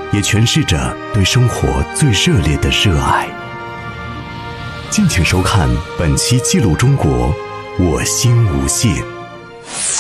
也诠释着对生活最热烈的热爱。敬请收看本期《记录中国》，我心无限。